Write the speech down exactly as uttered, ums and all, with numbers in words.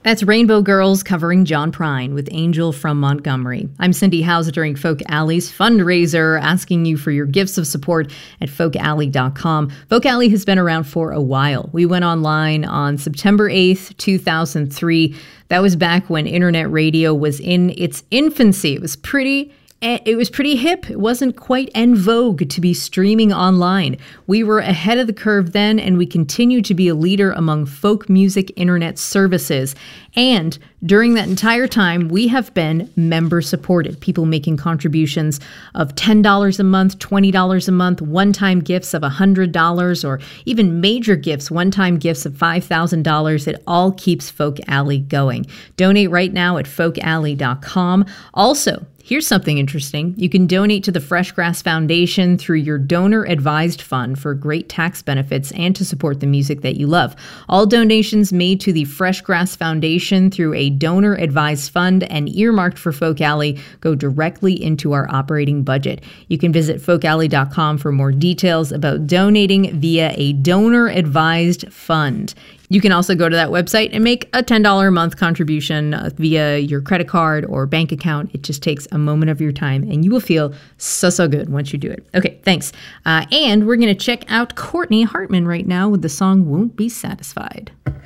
That's Rainbow Girls covering John Prine with Angel from Montgomery. I'm Cindy Howes during Folk Alley's fundraiser, asking you for your gifts of support at folk alley dot com. Folk Alley has been around for a while. We went online on September eighth, two thousand three. That was back when internet radio was in its infancy. It was pretty It was pretty hip. It wasn't quite en vogue to be streaming online. We were ahead of the curve then, and we continue to be a leader among folk music internet services. And during that entire time, we have been member supported. People making contributions of ten dollars a month, twenty dollars a month, one-time gifts of one hundred dollars, or even major gifts, one-time gifts of five thousand dollars. It all keeps Folk Alley going. Donate right now at folk alley dot com. Also, here's something interesting. You can donate to the Fresh Grass Foundation through your donor-advised fund for great tax benefits and to support the music that you love. All donations made to the Fresh Grass Foundation through a donor-advised fund and earmarked for Folk Alley go directly into our operating budget. You can visit folk alley dot com for more details about donating via a donor-advised fund. You can also go to that website and make a ten dollars a month contribution via your credit card or bank account. It just takes a moment of your time, and you will feel so, so good once you do it. Okay, thanks. Uh, and we're going to check out Courtney Hartman right now with the song Won't Be Satisfied.